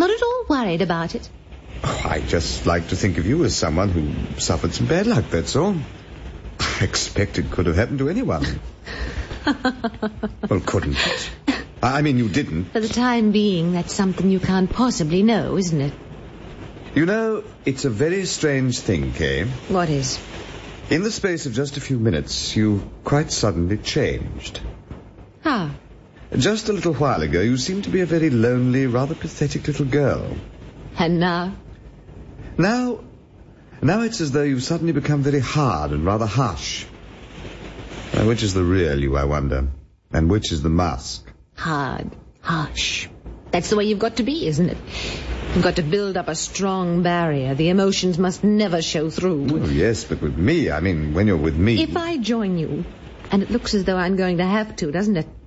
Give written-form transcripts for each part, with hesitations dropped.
Not at all worried about it. Oh, I just like to think of you as someone who suffered some bad luck, that's all. I expect it could have happened to anyone. Well, couldn't it? I mean, you didn't. For the time being, that's something you can't possibly know, isn't it? You know, it's a very strange thing, Kay. What is? In the space of just a few minutes, you quite suddenly changed. How? Just a little while ago, you seemed to be a very lonely, rather pathetic little girl. And now? Now it's as though you've suddenly become very hard and rather harsh. Now, which is the real you, I wonder? And which is the mask? Hard, harsh. That's the way you've got to be, isn't it? You've got to build up a strong barrier. The emotions must never show through. Oh, yes, but with me, I mean, when you're with me... If I join you, and it looks as though I'm going to have to, doesn't it?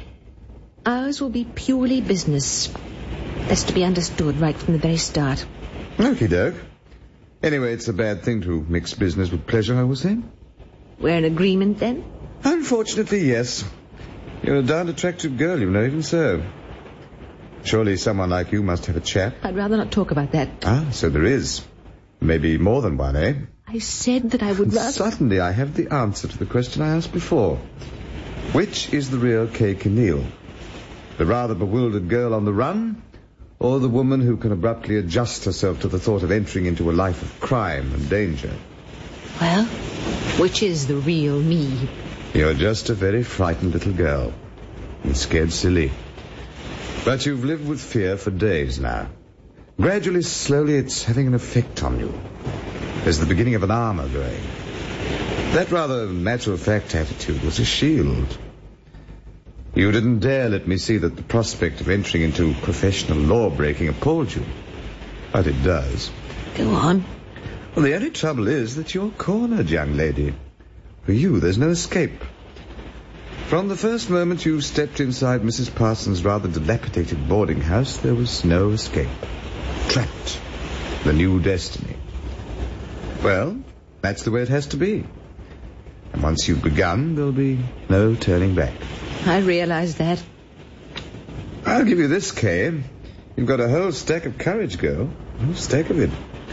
Ours will be purely business. That's to be understood right from the very start. Okie doke. Anyway, it's a bad thing to mix business with pleasure, I was saying. We're in agreement, then? Unfortunately, yes. You're a darned attractive girl, you know, even so. Surely someone like you must have a chap. I'd rather not talk about that. Ah, so there is. Maybe more than one, eh? I said that I would rather... Suddenly I have the answer to the question I asked before. Which is the real Kay Kinneal? The rather bewildered girl on the run, or the woman who can abruptly adjust herself to the thought of entering into a life of crime and danger? Well, which is the real me? You're just a very frightened little girl. And scared silly. But you've lived with fear for days now. Gradually, slowly, it's having an effect on you. There's the beginning of an armor growing. That rather matter-of-fact attitude was a shield. You didn't dare let me see that the prospect of entering into professional law-breaking appalled you. But it does. Go on. Well, the only trouble is that you're cornered, young lady. For you, there's no escape. From the first moment you stepped inside Mrs. Parsons' rather dilapidated boarding house, there was no escape. Trapped. The new destiny. Well, that's the way it has to be. And once you've begun, there'll be no turning back. I realize that. I'll give you this, Kay. You've got a whole stack of courage, girl. A whole stack of it.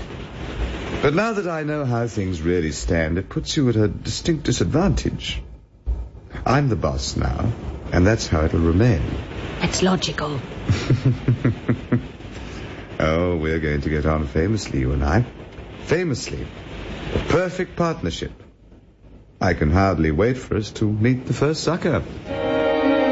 But now that I know how things really stand, it puts you at a distinct disadvantage. I'm the boss now, and that's how it'll remain. That's logical. Oh, we're going to get on famously, you and I. Famously. A perfect partnership. I can hardly wait for us to meet the first sucker.